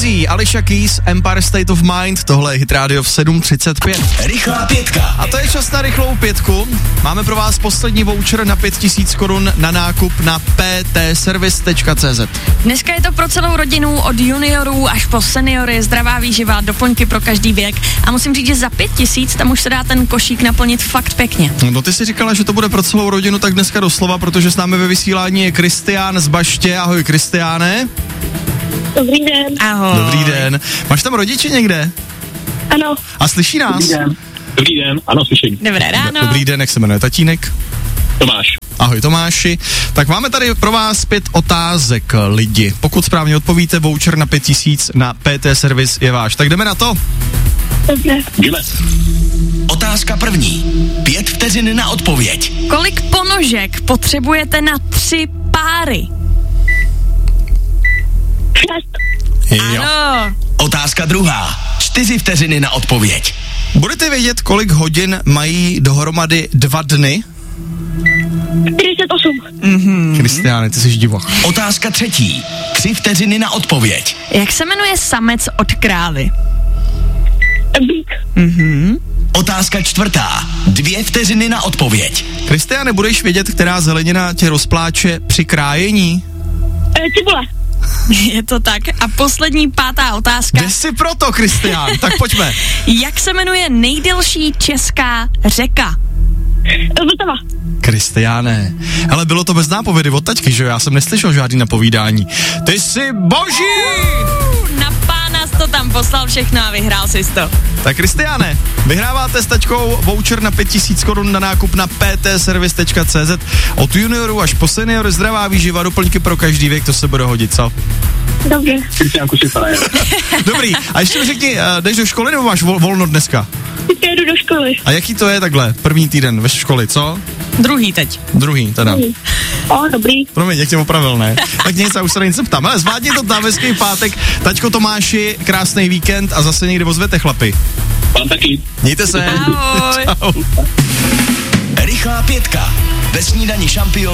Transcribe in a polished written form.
Easy, Alicia Keys, Empire State of Mind, tohle je Hit Radio v 7:35. Rychlá pětka. A to je čas na rychlou pětku. Máme pro vás poslední voucher na 5000 korun na nákup na ptservice.cz. Dneska je to pro celou rodinu od juniorů až po seniory, zdravá výživa, doplňky pro každý věk. A musím říct, že za 5000 tam už se dá ten košík naplnit fakt pěkně. No ty si říkala, že to bude pro celou rodinu, tak dneska doslova, protože s námi ve vysílání je Kristián z Baště. Ahoj Kristiáne. Dobrý den. Ahoj. Dobrý den. Máš tam rodiče někde? Ano. A slyší nás? Dobrý den, ano, slyším. Dobré ráno. Dobrý den, jak se jmenuje tatínek? Tomáš. Ahoj Tomáši. Tak máme tady pro vás 5 otázek, lidi. Pokud správně odpovíte, voucher na 5000 na PT Service je váš. Tak jdeme na to. Dobře. Díle. Otázka první. 5 vteřin na odpověď. Kolik ponožek potřebujete na 3 páry? 6. Ano. Otázka druhá. 4 vteřiny na odpověď. Budete vědět, kolik hodin mají dohromady 2 dny? 48. Kristiáne, ty jsi divák. Otázka třetí. 3 vteřiny na odpověď. Jak se jmenuje samec od krávy? Bík. Otázka čtvrtá. 2 vteřiny na odpověď. Kristiáne, budeš vědět, která zelenina tě rozpláče při krájení? Cibule. Je to tak. A poslední 5. otázka. Jde si proto, Kristián, tak pojďme. Jak se jmenuje nejdelší česká řeka? Vltava. Kristiáne, ale bylo to bez nápovědy od taťky, že jo? Já jsem neslyšel žádný napovídání. Ty jsi boží! Na pána jsi to tam poslal všechno a vyhrál jsi to. Tak Kristiáne, vyhráváte s taťkou voucher na 5000 korun na nákup na ptservice.cz. Od juniorů až po seniory, zdravá výživa, doplňky pro každý věk, to se bude hodit, co? Dobře. Kristiánku si frajer. Dobrý, a ještě mi řekni, jdeš do školy nebo máš volno dneska? Teď jdu do školy. A jaký to je takhle, první týden ve školy, co? Druhý teď. Druhý, teda. Dobrý. Promiň, jak tě opravil, ne? Tak nic, já už se na nic ptám. Ale zvládni to na hezký pátek. Taťko Tomáši, krásný víkend a zase někdy ozvete, chlapi. Vám taky. Mějte se. Ahoj. Čau. Rychlá pětka. Ve snídani šampion